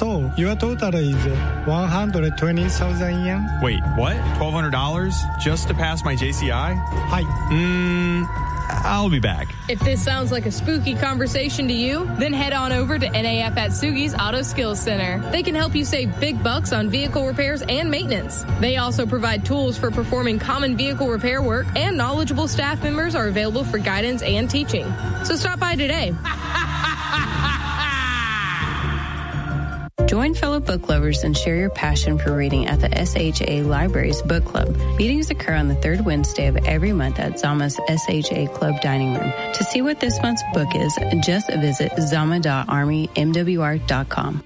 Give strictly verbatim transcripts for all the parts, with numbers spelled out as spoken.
So, your total is one hundred twenty thousand yen? Wait, what? twelve hundred dollars just to pass my J C I? Hi. Mm, I'll be back. If this sounds like a spooky conversation to you, then head on over to N A F Atsugi's Auto Skills Center. They can help you save big bucks on vehicle repairs and maintenance. They also provide tools for performing common vehicle repair work, and knowledgeable staff members are available for guidance and teaching. So stop by today. Join fellow book lovers and share your passion for reading at the S H A Libraries Book Club. Meetings occur on the third Wednesday of every month at Zama's S H A Club Dining Room. To see what this month's book is, just visit zama dot army m w r dot com.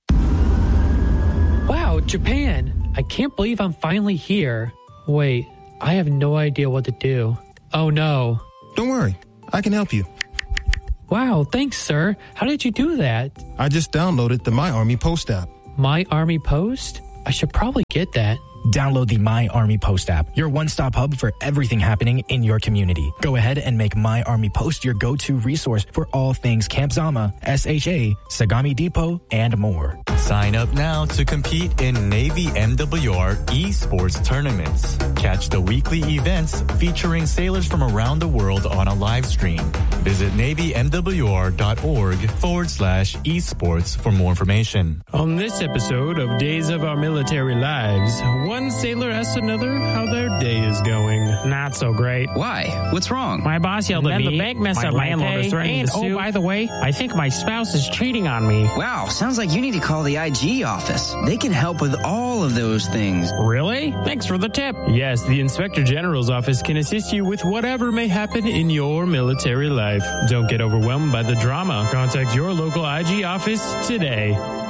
Wow, Japan! I can't believe I'm finally here. Wait, I have no idea what to do. Oh no. Don't worry, I can help you. Wow, thanks, sir. How did you do that? I just downloaded the My Army Post app. My Army Post? I should probably get that. Download the My Army Post app, your one-stop hub for everything happening in your community. Go ahead and make My Army Post your go-to resource for all things Camp Zama, S H A, Sagami Depot, and more. Sign up now to compete in Navy M W R esports tournaments. Catch the weekly events featuring sailors from around the world on a live stream. Visit navymwr.org forward slash esports for more information. On this episode of Days of Our Military Lives, one sailor asks another how their day is going. Not so great. Why? What's wrong? My boss yelled at me. the bank messed my up my landlord pay, is threatening and to sue. oh, by the way, I think my spouse is cheating on me. Wow, sounds like you need to call the I G office. They can help with all of those things. Really? Thanks for the tip. Yes, the Inspector General's office can assist you with whatever may happen in your military life. Don't get overwhelmed by the drama. Contact your local I G office today.